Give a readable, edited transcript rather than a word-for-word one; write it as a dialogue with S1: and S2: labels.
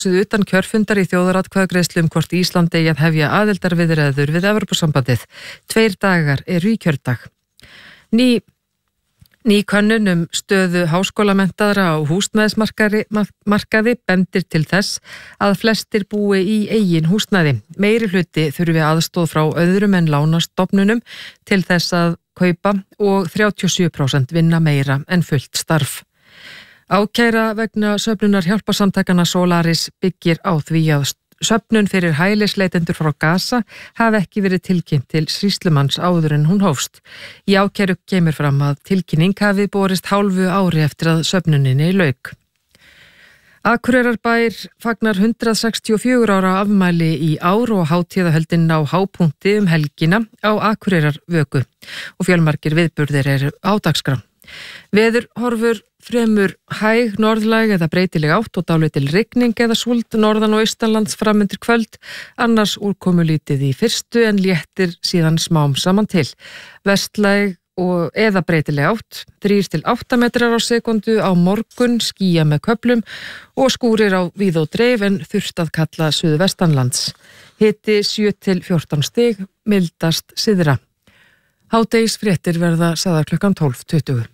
S1: utan kjörfundar í þjóðaratkvæðagreiðslu hvort Ísland eigi að hefja aðildarviðræður við Evrópusambandið. 2 dagar eru í kjördag. Ný könnun stöðu háskólamenntaðra á húsnæðismarkaði bendir til þess að flestir búi í eigin húsnæði. Meirihluti þurfi aðstoð frá öðrum en lánastofnunum til þess að kaupa og 37% vinna meira en fullt starf. Ákæra vegna söfnunar hjálparsamtakana Solaris byggir á því að söfnun fyrir hælisleitendur frá Gaza hafi ekki verið tilkynnt til sýslumanns áður en hún hófst. Í ákæru kemur fram að tilkynning hafi borist hálfu ári eftir að söfnuninni lauk. Akureyrarbær fagnar 164 ára afmæli í ár og hátíðahöldin á hápunkti helgina á Akureyrarvöku og fjölmargir viðburðir eru á dagskrá. Veður horfur fremur hæg, norðlæg eða breytileg átt og dálítil rigning eða súld norðan og austanlands fram undir kvöld, annars úrkomulítið í fyrstu en léttir síðan smám saman til. Vestlæg eða breytileg átt, 3 til 8 metrar á sekundu á morgun, skýja með köflum og skúrir á víð og dreif en þurft að kalla suðvestanlands. Hiti 7 til 14 stig, mildast syðra. Hádegisfréttir verða sagðar klukkan 12:20.